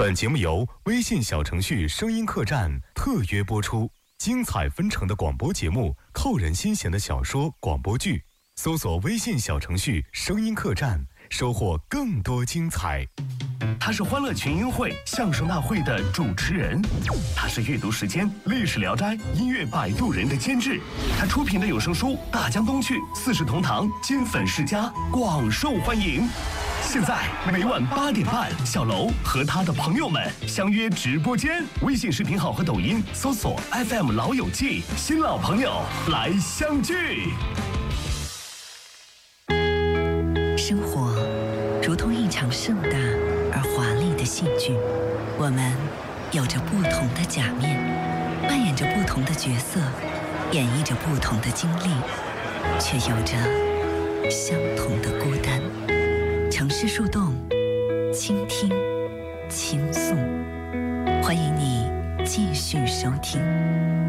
本节目由微信小程序声音客栈特约播出，精彩纷呈的广播节目，扣人心弦的小说、广播剧，搜索微信小程序声音客栈，收获更多精彩。 他是欢乐群英会相声大会的主持人，他是阅读时间历史聊斋音乐摆渡人的监制，他出品的有声书《大江东去》四世同堂金粉世家广受欢迎。现在每晚8点半，小楼和他的朋友们相约直播间，微信视频号和抖音搜索 FM 老友记，新老朋友来相聚。 生活如同一场盛大而华丽的戏剧，我们有着不同的假面，扮演着不同的角色，演绎着不同的经历，却有着相同的孤单。城市树洞，倾听，倾诉，欢迎你继续收听。